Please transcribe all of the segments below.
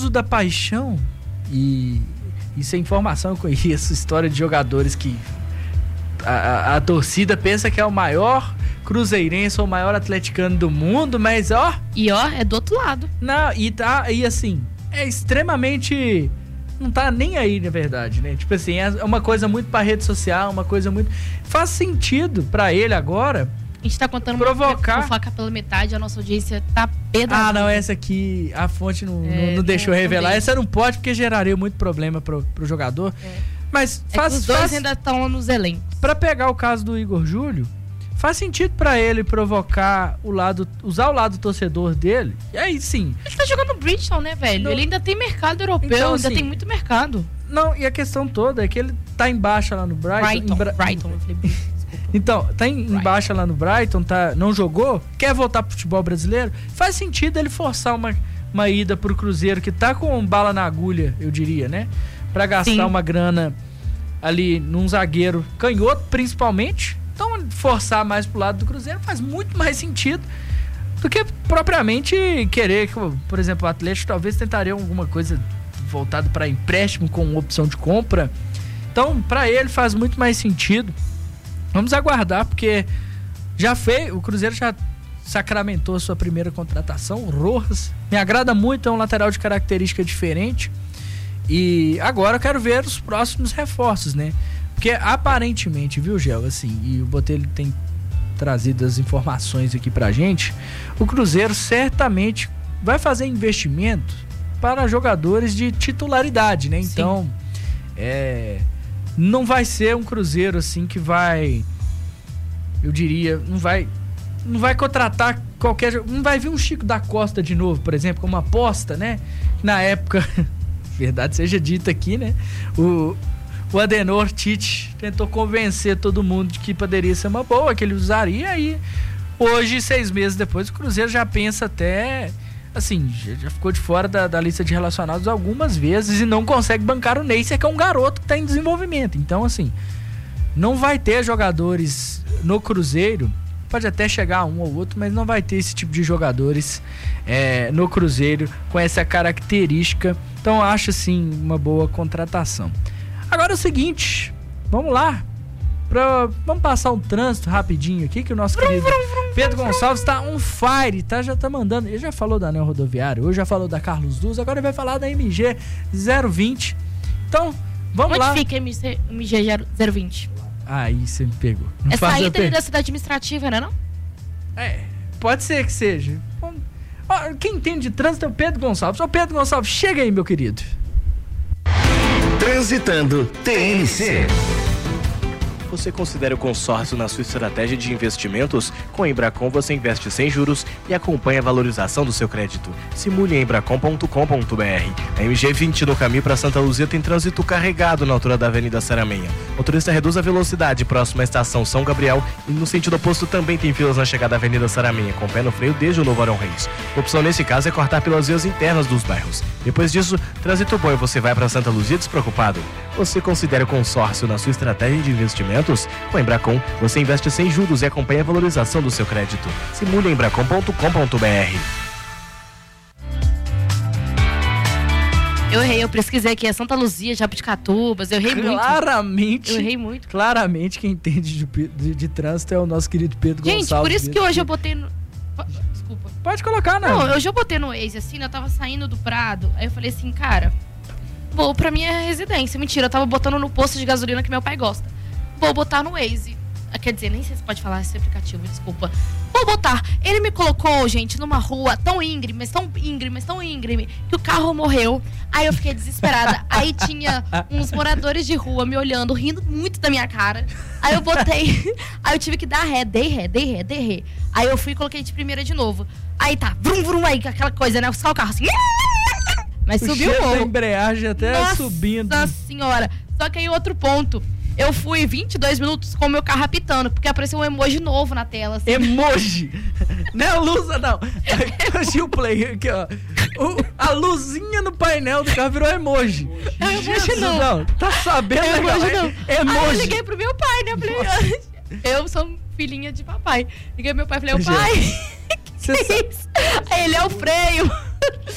uso da paixão, e isso é informação, eu conheço história de jogadores que a torcida pensa que é o maior cruzeirense ou o maior atleticano do mundo, mas é do outro lado. Não, e assim, é extremamente... Não tá nem aí, na verdade, né? Tipo assim, é uma coisa muito pra rede social, uma coisa muito... Faz sentido pra ele agora... A gente tá contando provocar... uma fofoca pela metade, a nossa audiência tá pedaçada. Ah, não, essa aqui, a fonte não deixou revelar. Essa não pode, porque geraria muito problema pro jogador. Mas os dois ainda estão nos elencos. Pra pegar o caso do Igor Júlio, faz sentido pra ele provocar usar o lado torcedor dele. E aí sim. Ele tá jogando no Bridgestone, né, velho? Não. Ele ainda tem mercado europeu, então, ainda tem muito mercado. Não, e a questão toda é que ele tá em baixa lá no Brighton. Brighton, eu falei. Então, tá em baixa lá no Brighton, não jogou, quer voltar pro futebol brasileiro, faz sentido ele forçar uma ida pro Cruzeiro, que tá com bala na agulha, eu diria, né? Pra gastar uma grana ali num zagueiro canhoto, principalmente. Então, forçar mais pro lado do Cruzeiro faz muito mais sentido do que propriamente querer, por exemplo, o Atlético talvez tentaria alguma coisa voltada para empréstimo com opção de compra. Então, para ele faz muito mais sentido. Vamos aguardar, porque o Cruzeiro já sacramentou a sua primeira contratação, o Rojas. Me agrada muito, é um lateral de característica diferente. E agora eu quero ver os próximos reforços, né? Porque aparentemente, viu, Gel, assim, e o Botelho tem trazido as informações aqui pra gente, o Cruzeiro certamente vai fazer investimento para jogadores de titularidade, né? Então, não vai ser um Cruzeiro assim que vai, eu diria, não vai contratar não vai vir um Chico da Costa de novo, por exemplo, como aposta, né? Na época, verdade seja dita aqui, né? O Adenor Tite tentou convencer todo mundo de que poderia ser uma boa, que ele usaria, aí hoje, 6 meses depois, o Cruzeiro já pensa até, assim, já ficou de fora da lista de relacionados algumas vezes e não consegue bancar o Neisser, que é um garoto que está em desenvolvimento. Então, assim, não vai ter jogadores no Cruzeiro, pode até chegar um ou outro, mas não vai ter esse tipo de jogadores no Cruzeiro com essa característica. Então, acho, assim, uma boa contratação. Agora é o seguinte, vamos lá, vamos passar um trânsito rapidinho aqui, que o nosso querido Pedro Gonçalves tá on fire, tá? Já tá mandando, ele já falou da Anel Rodoviária, hoje já falou da Carlos Luz, agora ele vai falar da MG 020. Então, vamos lá. Onde fica a MG 020? Aí você me pegou. É saída da cidade administrativa, né, não? Pode ser que seja. Quem entende de trânsito é o Pedro Gonçalves. Ô Pedro Gonçalves, chega aí, meu querido. Transitando TNC. Você considera o consórcio na sua estratégia de investimentos? Com a Embracon você investe sem juros e acompanha a valorização do seu crédito. Simule em embracon.com.br. A MG 20 no caminho para Santa Luzia tem trânsito carregado na altura da Avenida Saramenha. Motorista reduz a velocidade próximo à estação São Gabriel e no sentido oposto também tem filas na chegada da Avenida Saramenha, com pé no freio desde o Novo Arão Reis. A opção nesse caso é cortar pelas vias internas dos bairros. Depois disso, trânsito bom e você vai para Santa Luzia despreocupado. Você considera o consórcio na sua estratégia de investimentos? Com a Embracon, você investe sem juros e acompanha a valorização do seu crédito. Simule em embracon.com.br. Eu errei, eu pesquisei aqui, é Santa Luzia, Jabuticatubas, eu errei muito. Eu errei muito. Claramente, quem entende de trânsito é o nosso querido Pedro Gonçalves. Gente, por isso que hoje eu botei no... Desculpa. Pode colocar, né? Não, hoje eu botei no Waze, assim, eu tava saindo do Prado, aí eu falei assim, cara, vou pra minha residência. Mentira, eu tava botando no posto de gasolina que meu pai gosta. Vou botar no Waze. Quer dizer, nem sei se pode falar esse aplicativo, desculpa. Vou botar. Ele me colocou, gente, numa rua tão íngreme, que o carro morreu. Aí eu fiquei desesperada. Aí tinha uns moradores de rua me olhando, rindo muito da minha cara. Aí eu botei. Aí eu tive que dar ré, dei ré. Aí eu fui e coloquei de primeira de novo. Aí tá, vrum, aí, aquela coisa, né? Só o carro assim. Mas subiu o morro. A embreagem até subindo. Nossa senhora. Só que aí outro ponto. Eu fui 22 minutos com o meu carro apitando, porque apareceu um emoji novo na tela. Assim. Emoji? Não é luz, não. Aqui o play, aqui, ó. A luzinha no painel do carro virou emoji. É emoji não. Tá sabendo? É emoji não. Emoji. Aí eu liguei pro meu pai, né? Eu falei, eu sou filhinha de papai. Liguei pro meu pai e falei, pai, que é isso? Aí ele é o freio.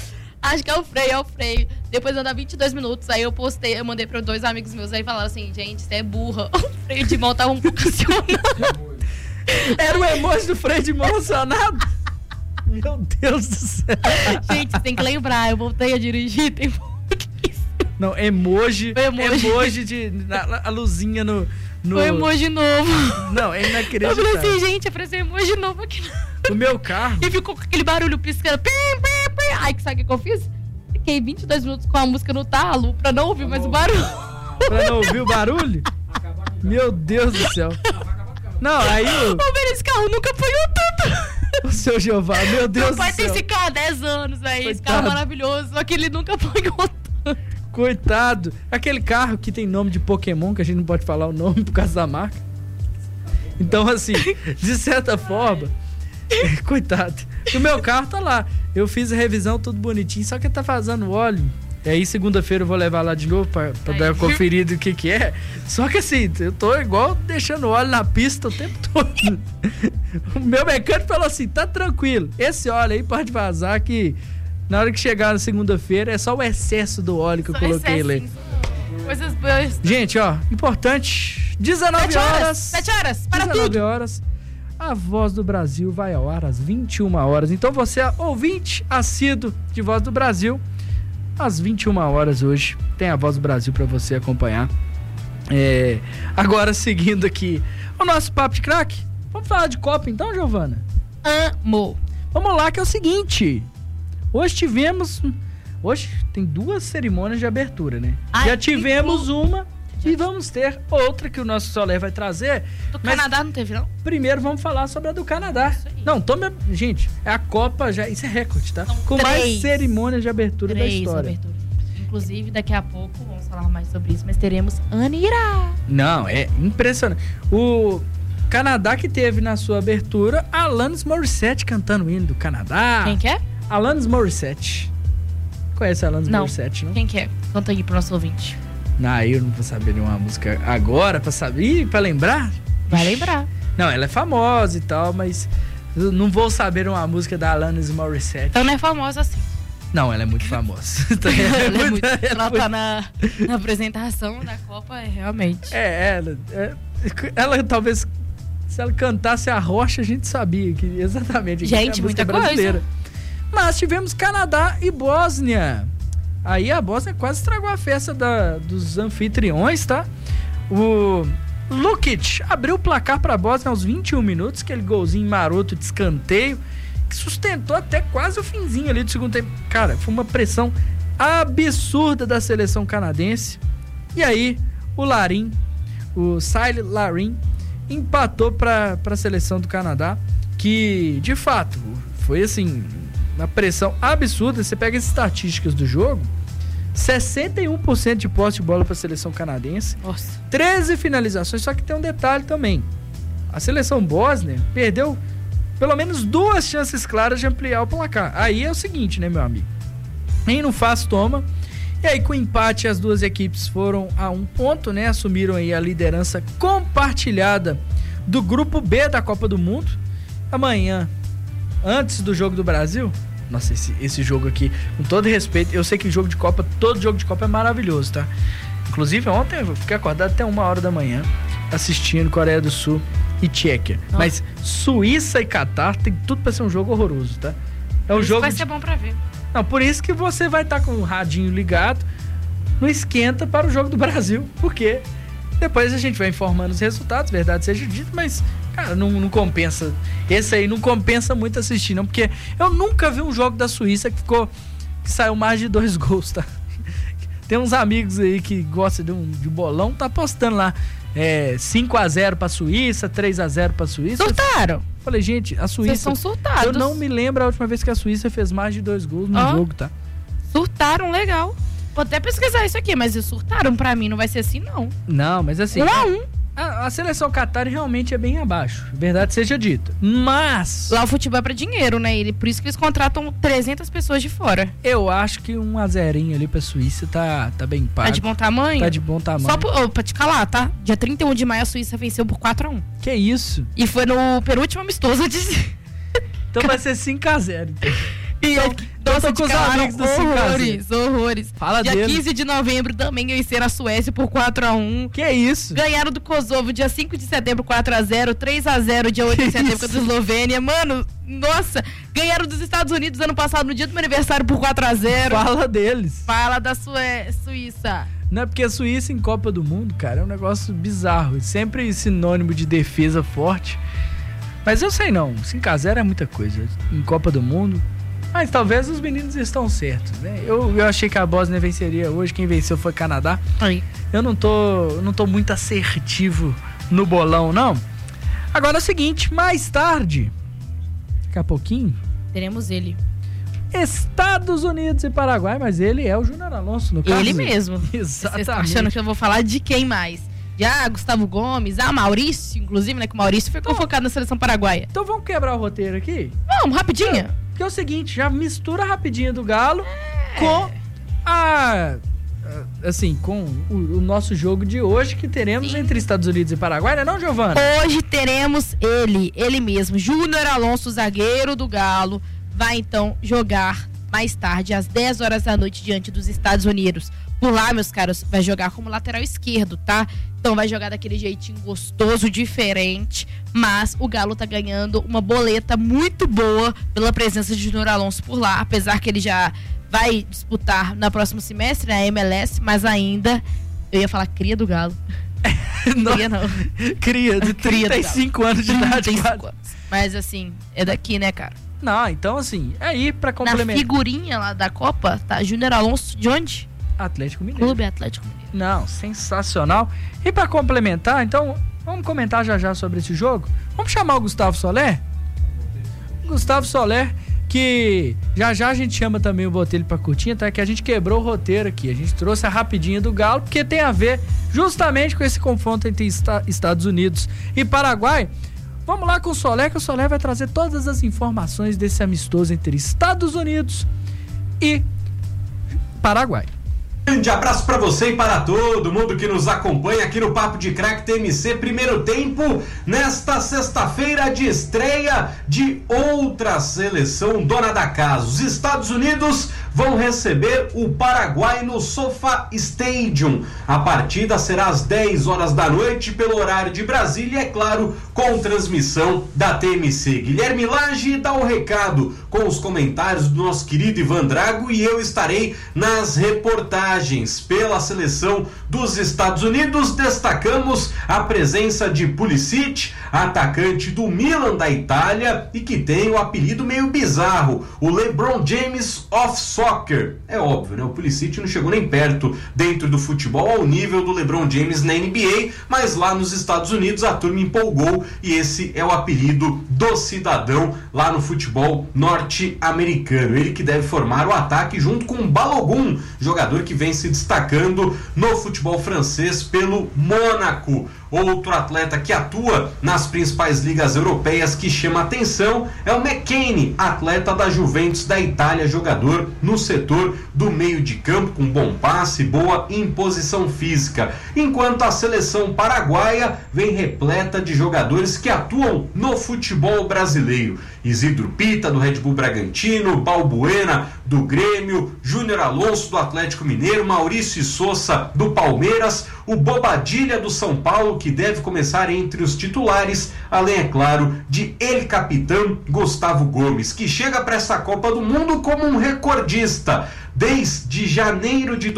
Acho que é o freio. Depois anda 22 minutos, aí eu postei, eu mandei para 2 amigos meus, aí falaram assim, gente, você é burra. O freio de mão tava um pouco acionado. Era o emoji do freio de mão acionado? Meu Deus do céu. Gente, você tem que lembrar, eu voltei a dirigir, tem Não, emoji de a luzinha no... O emoji novo. Não, é inacreditável. Eu falei assim, gente, apareceu emoji novo aqui. O meu carro... E ficou com aquele barulho piscando. Pim, pim, pim. Ai, sabe o que eu fiz? Fiquei 22 minutos com a música no talo pra não ouvir mais o barulho. Pra não ouvir o barulho? Meu Deus do céu. Não, aí o... Esse carro nunca apanhou tanto. O seu Jeová, meu Deus do céu. Meu pai tem esse carro há 10 anos, aí. Esse carro maravilhoso, só que ele nunca apanhou tanto. Coitado. Aquele carro que tem nome de Pokémon, que a gente não pode falar o nome por causa da marca. Então, assim, de certa forma... Coitado. O meu carro tá lá. Eu fiz a revisão, tudo bonitinho, só que tá vazando óleo. E aí, segunda-feira eu vou levar lá de novo pra dar uma conferida do que é. Só que assim, eu tô igual deixando óleo na pista o tempo todo. O meu mecânico falou assim, tá tranquilo. Esse óleo aí pode vazar que na hora que chegar na segunda-feira é só o excesso do óleo que eu coloquei lá. Coisas boas. Gente, ó, importante. 19 horas. 7 horas, para 19 tudo. horas. A Voz do Brasil vai ao ar às 21 horas. Então você, ouvinte assíduo de Voz do Brasil, às 21 horas hoje, tem a Voz do Brasil para você acompanhar. Agora, seguindo aqui o nosso Papo de Craque, vamos falar de Copa então, Giovana? Amo. Vamos lá, que é o seguinte. Hoje tem 2 cerimônias de abertura, né? Ai, já tivemos uma e vamos ter outra que o nosso Soler vai trazer. Do Canadá não teve, não? Primeiro vamos falar sobre a do Canadá. Não, gente, é a Copa já, isso é recorde, tá? São com 3. mais cerimônias de abertura da história. Inclusive, daqui a pouco vamos falar mais sobre isso, mas teremos Anira. Não, é impressionante. O Canadá que teve na sua abertura Alanis Morissette cantando o hino do Canadá. Quem que é? Alanis Morissette. Conhece a Alanis Morissette, não? Quem que é? Conta aí pro nosso ouvinte. Não, eu não vou saber nenhuma música agora pra saber. Pra lembrar? Vai lembrar. Não, ela é famosa e tal, mas eu não vou saber uma música da Alanis Morissette. Então não é famosa assim. Não, ela é muito famosa. Ela tá na apresentação da Copa, realmente. Ela talvez, se ela cantasse a Rocha, a gente sabia que exatamente. Gente, que é a muita brasileira. coisa. Mas tivemos Canadá e Bósnia. Aí a Bósnia quase estragou a festa dos anfitriões, tá? O Lukic abriu o placar pra Bósnia aos 21 minutos, aquele golzinho maroto de escanteio, que sustentou até quase o finzinho ali do segundo tempo. Cara, foi uma pressão absurda da seleção canadense. E aí, o Sile Larin, empatou pra seleção do Canadá, que, de fato, foi assim... uma pressão absurda. Você pega as estatísticas do jogo, 61% de posse de bola para a seleção canadense. Nossa. 13 finalizações, só que tem um detalhe também. A seleção bósnia perdeu pelo menos 2 chances claras de ampliar o placar. Aí é o seguinte, né, meu amigo? Quem não faz, toma. E aí, com o empate, as 2 equipes foram a 1 ponto, né? Assumiram aí a liderança compartilhada do grupo B da Copa do Mundo. Amanhã, antes do jogo do Brasil... Nossa, esse jogo aqui, com todo respeito, eu sei que jogo de Copa, todo jogo de Copa é maravilhoso, tá? Inclusive, ontem eu fiquei acordado até 1 hora da manhã assistindo Coreia do Sul e Tchequia. Nossa. Mas Suíça e Catar tem tudo pra ser um jogo horroroso, tá? É um jogo vai ser bom pra ver. Não, por isso que você vai estar com o radinho ligado, não esquenta para o jogo do Brasil, porque depois a gente vai informando os resultados, verdade seja dito, mas... Cara, não compensa. Esse aí não compensa muito assistir, não. Porque eu nunca vi um jogo da Suíça que saiu mais de 2 gols, tá? Tem uns amigos aí que gostam de bolão, tá apostando lá 5-0 pra Suíça, 3-0 pra Suíça. Surtaram. Falei, gente, a Suíça... Vocês são surtados. Eu não me lembro a última vez que a Suíça fez mais de 2 gols no jogo, tá? Surtaram, legal. Vou até pesquisar isso aqui, mas surtaram pra mim, não vai ser assim, não. Não, mas assim... 1-1. A seleção Qatar realmente é bem abaixo, verdade seja dita. Mas... lá o futebol é pra dinheiro, né? Por isso que eles contratam 300 pessoas de fora. Eu acho que 1-0 ali pra Suíça tá bem pago. Tá de bom tamanho? Tá de bom tamanho. Só pra te calar, tá? Dia 31 de maio a Suíça venceu por 4-1. Que isso? E foi no penúltimo amistoso de... Então vai ser 5-0. Então, Nossa, com os amigos do horrores. Fala dia deles. 15 de novembro também eu ia ser na Suécia por 4-1. Que isso? Ganharam do Kosovo dia 5 de setembro 4-0, 3-0 dia 8 de setembro contra a Eslovênia. Mano, nossa, ganharam dos Estados Unidos ano passado no dia do meu aniversário por 4-0. Fala deles. Fala da Suíça. Não é porque a Suíça em Copa do Mundo, cara, é um negócio bizarro. Sempre sinônimo de defesa forte. Mas eu sei não, 5-0 é muita coisa em Copa do Mundo. Mas talvez os meninos estão certos, né? Eu achei que a Bósnia venceria hoje, quem venceu foi Canadá. Aí. Eu não tô muito assertivo no bolão, não. Agora é o seguinte, mais tarde, daqui a pouquinho, teremos ele. Estados Unidos e Paraguai, mas ele é o Júnior Alonso, no caso. Ele mesmo. Exatamente. Vocês estão achando que eu vou falar de quem mais? Gustavo Gomes, Maurício, inclusive, né? Que o Maurício foi convocado na seleção paraguaia. Então vamos quebrar o roteiro aqui? Vamos, rapidinho. Porque é o seguinte, já mistura rapidinho do Galo com com o nosso jogo de hoje que teremos entre Estados Unidos e Paraguai, não é não, Giovana? Hoje teremos ele mesmo, Júnior Alonso, zagueiro do Galo, vai então jogar mais tarde, às 10 horas da noite, diante dos Estados Unidos. Por lá, meus caros, vai jogar como lateral esquerdo, tá? Então vai jogar daquele jeitinho gostoso, diferente, mas o Galo tá ganhando uma boleta muito boa pela presença de Júnior Alonso por lá, apesar que ele já vai disputar no próximo semestre, na MLS, mas ainda, eu ia falar cria do Galo. Não, cria não. Cria, de 35 anos de idade. 35 anos. Mas assim, é daqui, né, cara? Não, então assim, aí pra complementar. Na figurinha lá da Copa, tá Júnior Alonso de onde? Atlético Mineiro. Clube Atlético Mineiro. Não, sensacional. E pra complementar, então, vamos comentar já sobre esse jogo? Vamos chamar o Gustavo Soler? Gustavo Soler, que já a gente chama também o Botelho pra curtinha, tá? Que a gente quebrou o roteiro aqui. A gente trouxe a rapidinha do Galo, porque tem a ver justamente com esse confronto entre Estados Unidos e Paraguai. Vamos lá com o Soler, que o Soler vai trazer todas as informações desse amistoso entre Estados Unidos e Paraguai. Grande abraço para você e para todo mundo que nos acompanha aqui no Papo de Crack TMC, primeiro tempo, nesta sexta-feira de estreia de outra seleção dona da casa. Os Estados Unidos vão receber o Paraguai no SoFi Stadium. A partida será às 10 horas da noite pelo horário de Brasília e, é claro, com transmissão da TMC. Guilherme Lage dá o recado com os comentários do nosso querido Ivan Drago e eu estarei nas reportagens. Pela seleção dos Estados Unidos, destacamos a presença de Pulisic, atacante do Milan da Itália e que tem o apelido meio bizarro, o LeBron James of Soccer. É óbvio, né? O Pulisic não chegou nem perto dentro do futebol ao nível do LeBron James na NBA, mas lá nos Estados Unidos a turma empolgou e esse é o apelido do cidadão lá no futebol norte-americano. Ele que deve formar o ataque junto com Balogun, jogador que vem se destacando no futebol francês pelo Mônaco. Outro atleta que atua nas principais ligas europeias que chama atenção é o McKennie, atleta da Juventus da Itália, jogador no setor do meio de campo com bom passe, boa imposição física. Enquanto a seleção paraguaia vem repleta de jogadores que atuam no futebol brasileiro. Isidro Pita, do Red Bull Bragantino, Balbuena, do Grêmio, Júnior Alonso, do Atlético Mineiro, Maurício Sousa, do Palmeiras, o Bobadilha, do São Paulo, que deve começar entre os titulares, além, é claro, de El Capitão Gustavo Gomes, que chega para essa Copa do Mundo como um recordista. Desde janeiro de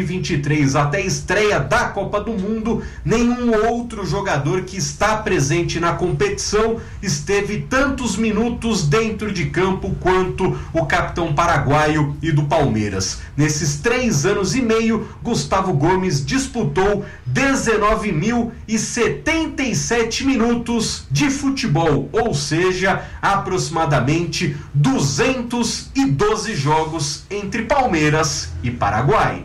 2023 até a estreia da Copa do Mundo, nenhum outro jogador que está presente na competição esteve tantos minutos dentro de campo quanto o capitão paraguaio e do Palmeiras. Nesses 3 anos e meio, Gustavo Gomes disputou 19.077 minutos de futebol, ou seja, aproximadamente 212 jogos entre Palmeiras e Paraguai.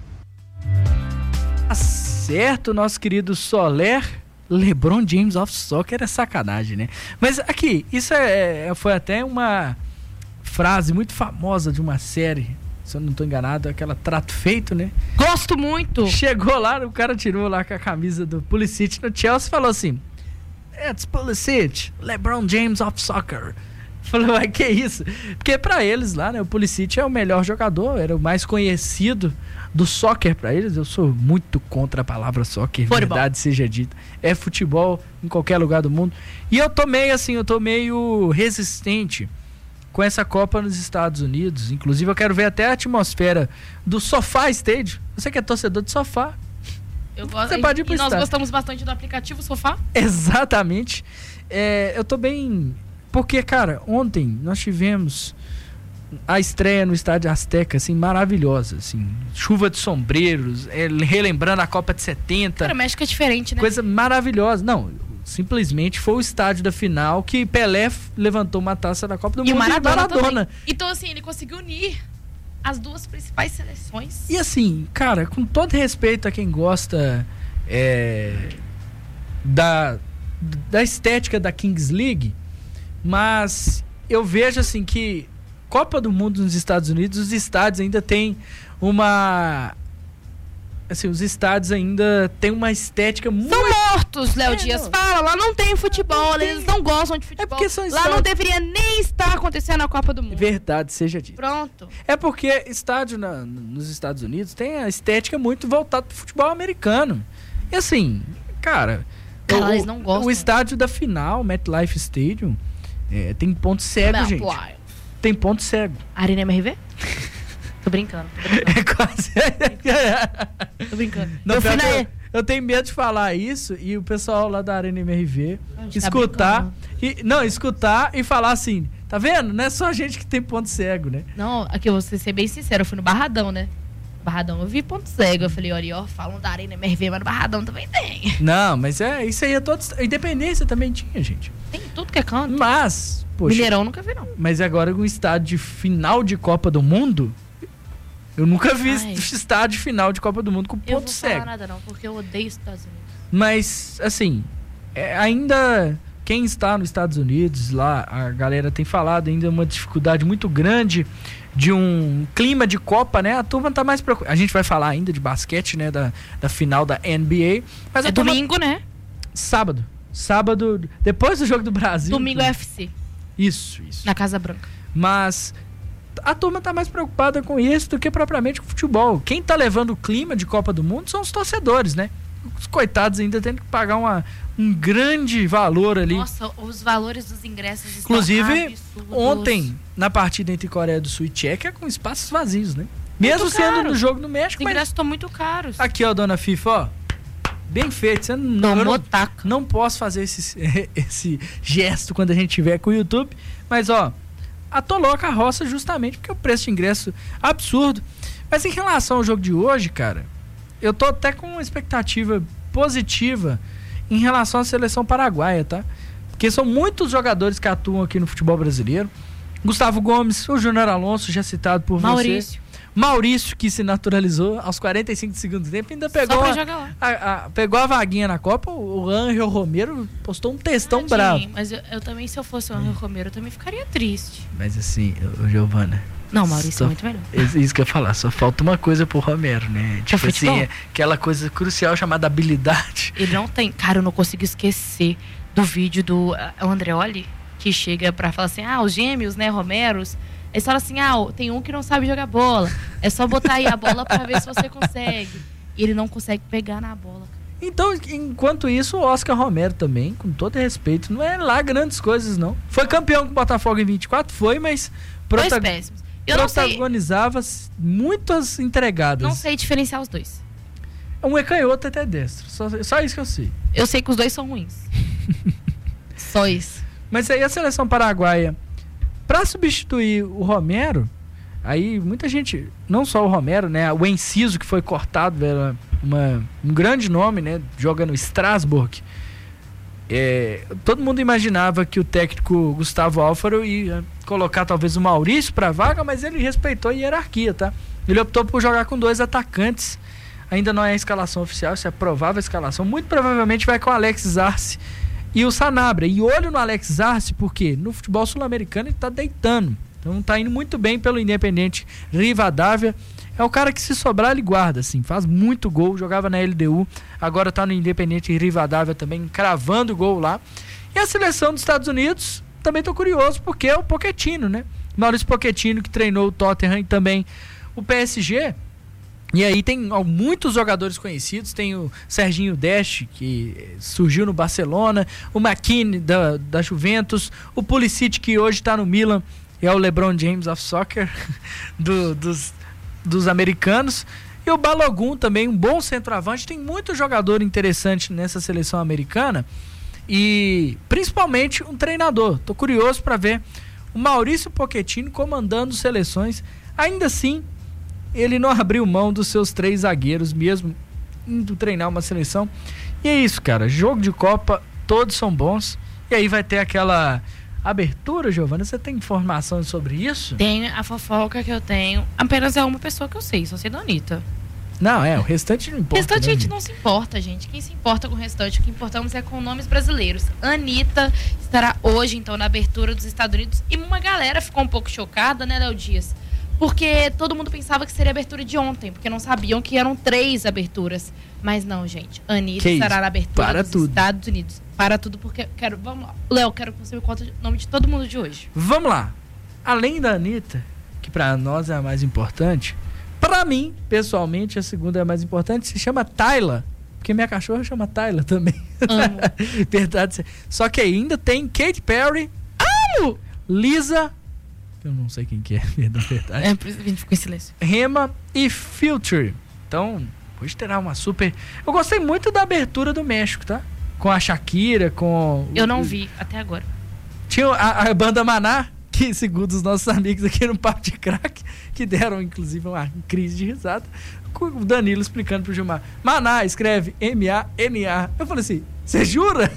Certo, nosso querido Soler. LeBron James of Soccer é sacanagem, né? Mas aqui, isso foi até uma frase muito famosa de uma série, se eu não estou enganado, aquela Trato Feito, né? Gosto muito! Chegou lá, o cara tirou lá com a camisa do Pulisic no Chelsea e falou assim: It's Pulisic, LeBron James of Soccer. Falei, mas que isso? Porque pra eles lá, né, o Pulisic é o melhor jogador, era o mais conhecido do soccer pra eles. Eu sou muito contra a palavra soccer, verdade seja dita. É futebol em qualquer lugar do mundo. E eu tô meio resistente com essa Copa nos Estados Unidos. Inclusive eu quero ver até a atmosfera do Sofá Stadium. Você que é torcedor de sofá, Eu gosto, você pode ir pro e nós estádio. gostamos bastante do aplicativo Sofá. Exatamente. Eu tô bem... Porque, cara, ontem nós tivemos a estreia no Estádio Azteca, assim, maravilhosa, assim. Chuva de sombreros, relembrando a Copa de 70. Cara, o México é diferente, né? Coisa maravilhosa. Não, simplesmente foi o estádio da final que Pelé levantou uma taça da Copa do E Mundo o Maradona também. Maradona. Então, assim, ele conseguiu unir as duas principais seleções. E assim, cara, com todo respeito a quem gosta da estética da Kings League, mas eu vejo assim que Copa do Mundo nos Estados Unidos, os estádios ainda tem uma... Assim, os estádios ainda tem uma estética muito... São mortos, Léo Dias. não. Fala, lá não tem futebol, eles não gostam de futebol. porque são lá estádios- não deveria nem estar acontecendo a Copa do Mundo. Verdade seja dita. Pronto. É porque estádio nos Estados Unidos tem a estética muito voltada pro futebol americano. E assim, cara... Cara, eles não gostam. O estádio da final, MetLife Stadium, tem ponto cego, gente. Tem ponto cego. Arena MRV? Tô brincando. É quase... Tô brincando. Não, Eu fui pior na... que eu tenho medo de falar isso e o pessoal lá da Arena MRV gente tá escutar e falar assim, tá vendo? Não é só a gente que tem ponto cego, né? Não, aqui eu vou ser bem sincero, eu fui no Barradão, né? Barradão, eu vi ponto cego. Eu falei, olha, ó, falam da Arena MRV, mas no Barradão também tem. Não, mas isso aí é todo... Independência também tinha, gente. Tem tudo que é canto. Mas, poxa... Mineirão nunca vi, não. Mas agora com o estádio de final de Copa do Mundo, eu nunca vi Ai. estádio de final de Copa do Mundo com Eu ponto vou cego. falar nada não, porque eu odeio os Estados Unidos. Mas, assim, ainda quem está nos Estados Unidos, lá, a galera tem falado ainda uma dificuldade muito grande de um clima de Copa, né? A turma tá mais preocupada. A gente vai falar ainda de basquete, né? Da final da NBA. Mas a turma... domingo, né? Sábado, depois do Jogo do Brasil. Domingo é UFC, Isso. na Casa Branca. Mas a turma tá mais preocupada com isso do que propriamente com o futebol. Quem tá levando o clima de Copa do Mundo são os torcedores, né? Os coitados ainda têm que pagar um grande valor ali. Nossa, os valores dos ingressos estão Inclusive, absurdos. ontem, na partida entre Coreia do Sul e Tchequia, com espaços vazios, né? Mesmo sendo caro. no jogo no Os México, mas... ingressos estão muito caros. Aqui, ó, dona FIFA, ó. Bem feito. Você não, eu Tomou taca. não posso fazer esse gesto quando a gente tiver com o YouTube. Mas, ó, atolou a carroça justamente porque o preço de ingresso é absurdo. Mas em relação ao jogo de hoje, cara, eu tô até com uma expectativa positiva em relação à seleção paraguaia, tá? Porque são muitos jogadores que atuam aqui no futebol brasileiro. Gustavo Gomes, o Júnior Alonso, já citado por você. Maurício, que se naturalizou aos 45 do segundo tempo, ainda pegou, Só pra jogar lá. pegou a vaguinha na Copa. O Ángel Romero postou um textão bravo. Mas eu também, se eu fosse o Ángel Romero, eu também ficaria triste. Mas assim, Giovana... Não, Maurício só- é muito melhor. Isso que eu ia falar, só falta uma coisa pro Romero, né? Tipo futebol? assim, aquela coisa crucial chamada habilidade. Ele não tem... Cara, eu não consigo esquecer do vídeo do Andreoli, que chega pra falar assim, os gêmeos, né, Romeros. Eles falam assim, tem um que não sabe jogar bola. É só botar aí a bola pra ver se você consegue. E ele não consegue pegar na bola. Então, enquanto isso, o Oscar Romero também, com todo respeito, não é lá grandes coisas, não. Foi campeão com o Botafogo em 24, mas Dois péssimos. Eu não sei, protagonizava muitas entregadas. não sei diferenciar os dois. Um é canhoto, até destro. Só isso que eu sei. Eu sei que os dois são ruins. Só isso. Mas aí a seleção paraguaia, para substituir o Romero, aí muita gente, não só o Romero, né, o Enciso, que foi cortado, era um grande nome, né, joga no Strasbourg. Todo mundo imaginava que o técnico Gustavo Alfaro ia colocar talvez o Maurício para a vaga, mas ele respeitou a hierarquia, tá? Ele optou por jogar com 2 atacantes. Ainda não é a escalação oficial, isso é a provável escalação. Muito provavelmente vai com o Alex Arce e o Sanabria. E olho no Alex Arce, porque no futebol sul-americano ele tá deitando. Então tá indo muito bem pelo Independente Rivadavia. É o cara que, se sobrar, ele guarda, assim, faz muito gol, jogava na LDU, agora tá no Independente Rivadavia também, cravando gol lá. E a seleção dos Estados Unidos, também tô curioso porque é o Pochettino, né? Maurício Pochettino, que treinou o Tottenham e também o PSG. E aí tem muitos jogadores conhecidos, tem o Serginho Dest, que surgiu no Barcelona, o McKinney da Juventus, o Pulisic, que hoje está no Milan, e é o LeBron James of Soccer dos americanos, e o Balogun também, um bom centroavante. Tem muito jogador interessante nessa seleção americana, e principalmente um treinador. Tô curioso para ver o Maurício Pochettino comandando seleções. Ainda assim, ele não abriu mão dos seus 3 zagueiros, mesmo indo treinar uma seleção. E é isso, cara. Jogo de Copa, todos são bons. E aí vai ter aquela abertura, Giovana. Você tem informação sobre isso? Tem a fofoca que eu tenho. Apenas é uma pessoa que eu sei, só sei da Anitta. Não, o restante não importa. O restante né, a gente não se importa, gente. Quem se importa com o restante? O que importamos é com nomes brasileiros. Anitta estará hoje, então, na abertura dos Estados Unidos. E uma galera ficou um pouco chocada, né, Léo Dias? Porque todo mundo pensava que seria a abertura de ontem, porque não sabiam que eram 3 aberturas. Mas não, gente. Anitta estará na abertura dos Estados Unidos. Para tudo, porque vamos lá. Léo, quero que você me conte o nome de todo mundo de hoje. Vamos lá. Além da Anitta, que pra nós é a mais importante, pra mim, pessoalmente, a segunda é a mais importante, se chama Tayla. Porque minha cachorra chama Tayla também. Amo. Verdade. Só que ainda tem Katy Perry, Lisa... Eu não sei quem que é, verdade. Por isso que a gente ficou em silêncio. Rema e Future. Então, hoje terá uma super... Eu gostei muito da abertura do México, tá? Com a Shakira, com... Eu não vi, até agora. Tinha a banda Maná, que segundo os nossos amigos aqui no Papo de Crack, que deram, inclusive, uma crise de risada, com o Danilo explicando pro Gilmar. Maná escreve M-A-N-A. Eu falei assim, você jura?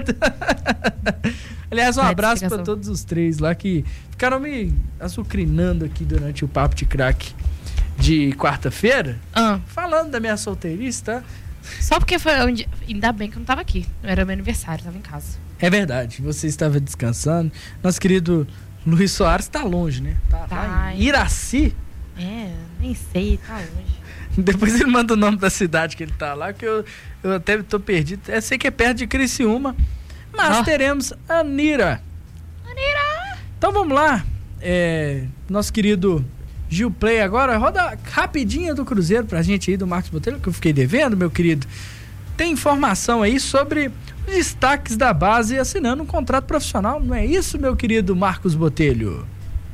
Aliás, um abraço para todos os 3 lá que ficaram me açucrinando aqui durante o Papo de Crack de quarta-feira, falando da minha solteirice, tá? Só porque foi onde... Ainda bem que eu não tava aqui. Era meu aniversário, tava em casa. É verdade, você estava descansando. Nosso querido Luiz Soares tá longe, né? Tá em Iraci. Nem sei, tá longe. Depois ele manda o nome da cidade que ele tá lá, que eu até tô perdido. Eu sei que é perto de Criciúma. Mas teremos Anira. Então vamos lá. Nosso querido Gil Play agora. Roda rapidinha do Cruzeiro pra gente aí, do Marcos Botelho, que eu fiquei devendo, meu querido. Tem informação aí sobre os destaques da base assinando um contrato profissional. Não é isso, meu querido Marcos Botelho?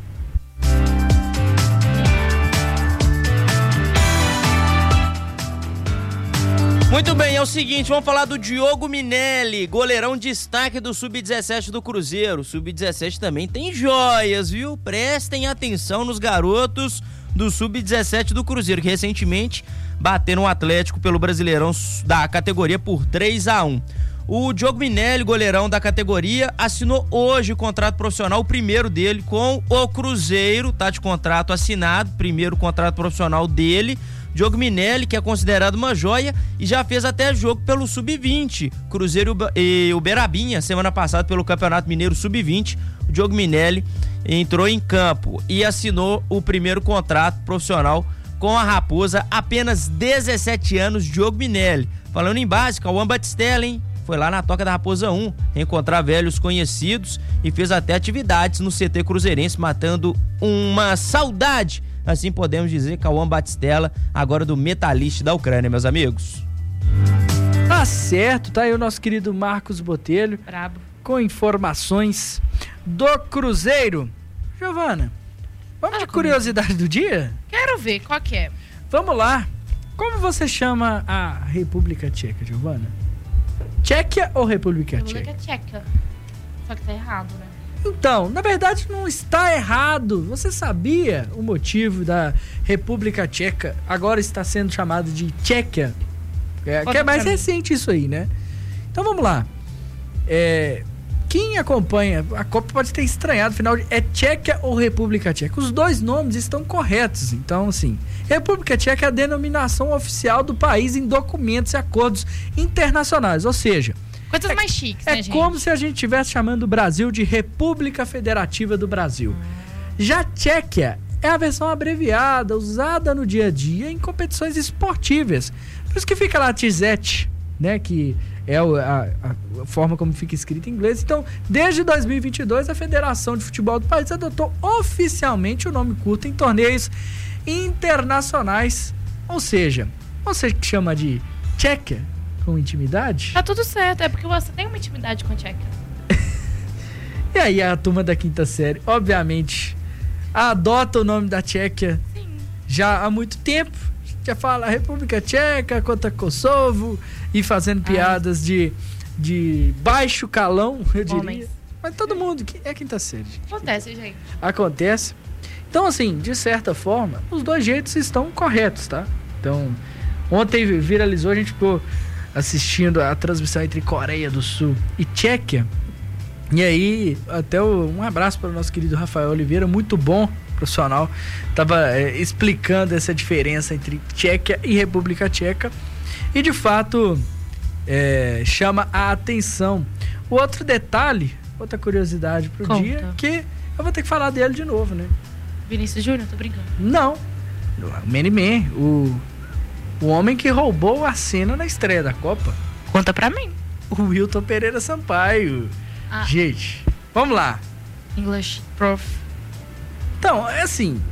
Muito bem, é o seguinte, vamos falar do Diogo Minelli, goleirão destaque do Sub-17 do Cruzeiro. O Sub-17 também tem joias, viu? Prestem atenção nos garotos do Sub-17 do Cruzeiro, que recentemente bateram o Atlético pelo Brasileirão da categoria por 3-1. O Diogo Minelli, goleirão da categoria, assinou hoje o contrato profissional, o primeiro dele, com o Cruzeiro, tá de contrato assinado, primeiro contrato profissional dele. Diogo Minelli, que é considerado uma joia e já fez até jogo pelo Sub-20, Cruzeiro e Uberabinha, semana passada pelo Campeonato Mineiro Sub-20. O Diogo Minelli entrou em campo e assinou o primeiro contrato profissional com a Raposa, apenas 17 anos, Diogo Minelli. Falando em base, Cauã Batistella, hein? Foi lá na Toca da Raposa 1 encontrar velhos conhecidos e fez até atividades no CT Cruzeirense, matando uma saudade, assim podemos dizer, Cauã Batistella, agora do Metalist da Ucrânia, meus amigos. Tá certo, tá aí o nosso querido Marcos Botelho. Brabo. Com informações do Cruzeiro. Giovana, vamos de curiosidade do dia? Quero ver, qual que é? Vamos lá. Como você chama a República Tcheca, Giovana? Tchequia ou República Tcheca? República Tcheca. Só que tá errado, né? Então, na verdade não está errado. Você sabia o motivo da República Tcheca agora está sendo chamada de Tchequia? Que é mais recente isso aí, né? Então vamos lá. Quem acompanha a Copa pode ter estranhado, afinal, é Tchequia ou República Tcheca? Os dois nomes estão corretos. Então, assim, República Tcheca é a denominação oficial do país em documentos e acordos internacionais, ou seja, coisas mais chiques, né, gente? É como se a gente estivesse chamando o Brasil de República Federativa do Brasil. Já Tchequia é a versão abreviada, usada no dia a dia em competições esportivas. Por isso que fica lá TZET, né? Que é a forma como fica escrito em inglês. Então, desde 2022, a Federação de Futebol do país adotou oficialmente o nome curto em torneios internacionais. Ou seja, você que chama de Tchequia com intimidade... Tá tudo certo, é porque você tem uma intimidade com a Tchequia. E aí a turma da quinta série, obviamente, adota o nome da Tchequia já há muito tempo. Já fala República Tcheca contra Kosovo e fazendo piadas de baixo calão, eu diria. Homens. Mas todo mundo, é quinta série. Acontece, gente. Acontece. Então, assim, de certa forma, os dois jeitos estão corretos, tá? Então, ontem viralizou, a gente ficou assistindo a transmissão entre Coreia do Sul e Tchequia. E aí, até um abraço para o nosso querido Rafael Oliveira, muito bom, profissional. Tava explicando essa diferença entre Tchequia e República Tcheca. E, de fato, chama a atenção. O outro detalhe, outra curiosidade pro dia, que eu vou ter que falar dele de novo, né? Vinícius Júnior, tô brincando. Não. O Manny, o homem que roubou a cena na estreia da Copa. Conta pra mim. O Wilton Pereira Sampaio. Gente, vamos lá. English, prof. Então, é assim,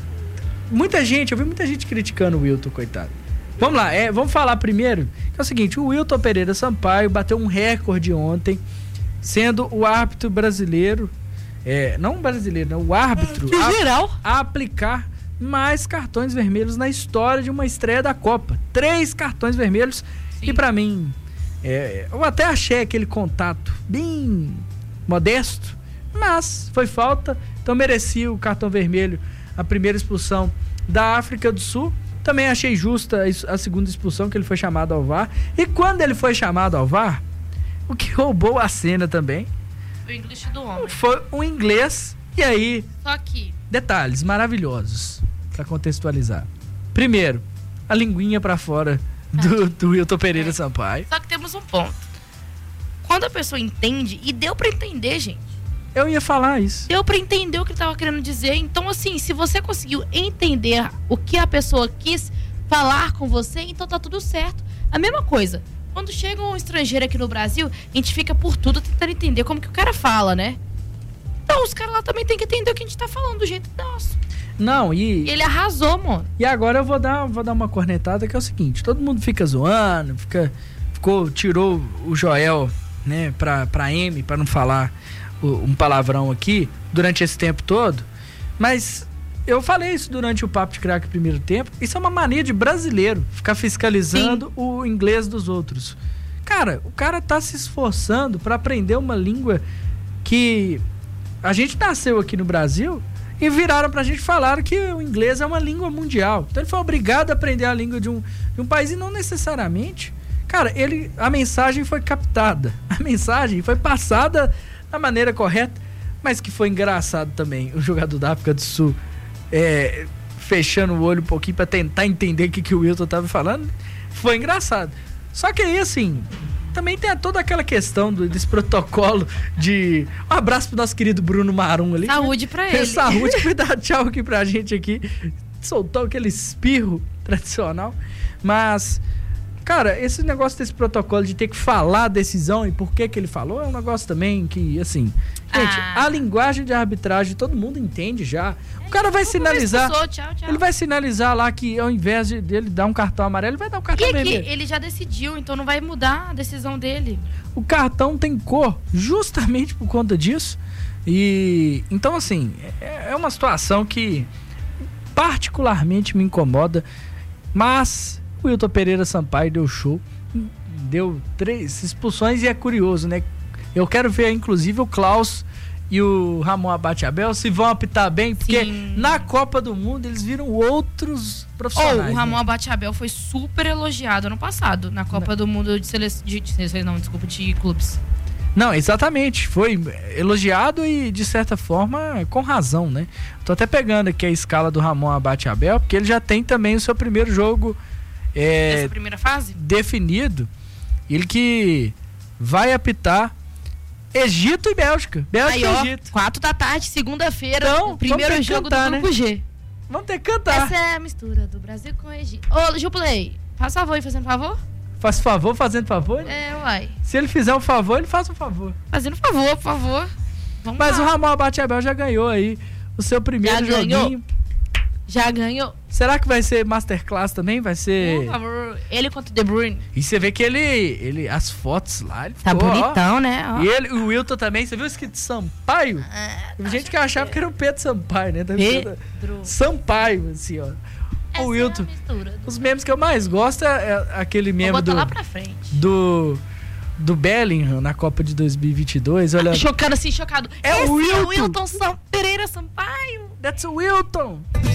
eu vi muita gente criticando o Wilton, coitado. Vamos lá, vamos falar primeiro, que é o seguinte, o Wilton Pereira Sampaio bateu um recorde ontem, sendo o árbitro brasileiro, não brasileiro, não, o árbitro a aplicar mais cartões vermelhos na história de uma estreia da Copa. 3 cartões vermelhos. Sim. E pra mim, eu até achei aquele contato bem modesto, mas foi falta, então merecia o cartão vermelho, a primeira expulsão da África do Sul. Também achei justa a segunda expulsão, que ele foi chamado ao VAR. E quando ele foi chamado ao VAR, o que roubou a cena também o inglês do homem foi um inglês. E aí, só que detalhes maravilhosos pra contextualizar. Primeiro, a linguinha pra fora do Wilton Pereira Sampaio. Só que temos um ponto. Quando a pessoa entende, e deu pra entender, gente. Eu ia falar isso. Deu pra entender o que ele tava querendo dizer. Então, assim, se você conseguiu entender o que a pessoa quis falar com você, então tá tudo certo. A mesma coisa. Quando chega um estrangeiro aqui no Brasil, a gente fica por tudo tentando entender como que o cara fala, né? Então, os caras lá também tem que entender o que a gente tá falando do jeito nosso. Não, e... Ele arrasou, mano. E agora eu vou dar uma cornetada, que é o seguinte, todo mundo fica zoando, tirou o Joel, né, pra M, pra não falar um palavrão aqui, durante esse tempo todo, mas eu falei isso durante o Papo de Craque primeiro tempo, isso é uma mania de brasileiro, ficar fiscalizando Sim. o inglês dos outros. Cara, o cara tá se esforçando pra aprender uma língua que a gente nasceu aqui no Brasil e viraram pra gente falar que o inglês é uma língua mundial. Então ele foi obrigado a aprender a língua de um país e não necessariamente. Cara, a mensagem foi captada, a mensagem foi passada da maneira correta, mas que foi engraçado também. O jogador da África do Sul fechando o olho um pouquinho pra tentar entender o que o Wilton tava falando, foi engraçado. Só que aí, assim, também tem toda aquela questão desse protocolo de... Um abraço pro nosso querido Bruno Marum ali. Saúde pra ele. Saúde, cuidado, tchau aqui pra gente aqui. Soltou aquele espirro tradicional. Mas, cara, esse negócio desse protocolo de ter que falar a decisão e por que ele falou é um negócio também que, assim... Gente, a linguagem de arbitragem todo mundo entende já. O cara vai sinalizar. Tchau. Ele vai sinalizar lá que ao invés dele dar um cartão amarelo, ele vai dar um cartão vermelho. Ele já decidiu, então não vai mudar a decisão dele. O cartão tem cor justamente por conta disso. E então, assim, é uma situação que particularmente me incomoda. Mas o Wilton Pereira Sampaio deu show. Deu 3 expulsões e é curioso, né? Eu quero ver, inclusive, o Klaus e o Ramon Abate-Abel se vão apitar bem, porque Sim. na Copa do Mundo eles viram outros profissionais. O Ramon Abate-Abel foi super elogiado ano passado, na Copa do Mundo de clubes. Não, exatamente. Foi elogiado e, de certa forma, com razão, né? Tô até pegando aqui a escala do Ramon Abate-Abel, porque ele já tem também o seu primeiro jogo essa primeira fase? Definido. Ele que vai apitar Egito e Bélgica. Aí, ó, 4 da tarde, segunda-feira, então, o primeiro jogo cantar, do Grupo G. Vamos ter que cantar. Essa é a mistura do Brasil com o Egito. Ô, Juplay, faz favor aí, fazendo favor? Faz favor, fazendo favor? Uai. Se ele fizer um favor, ele faz um favor. Fazendo favor, por favor. Vamos Mas lá. o Ramon Abate-Abel já ganhou aí o seu primeiro joguinho. Já ganhou. Será que vai ser Masterclass também? Vai ser... Por favor. Ele contra o De Bruyne. E você vê que ele as fotos lá, ele Tá ficou, bonitão, né? ó. E o Wilton também, você viu isso aqui de Sampaio? Teve gente que achava que era o Pedro Sampaio, né? Pedro Sampaio, assim, ó. O Wilton. Os memes que eu mais gosto é aquele meme Vou botar lá pra frente. do Bellingham na Copa de 2022. Olha, Chocado assim, chocado. É o Esse Wilton. É o Wilton Pereira Sampaio. That's o Wilton.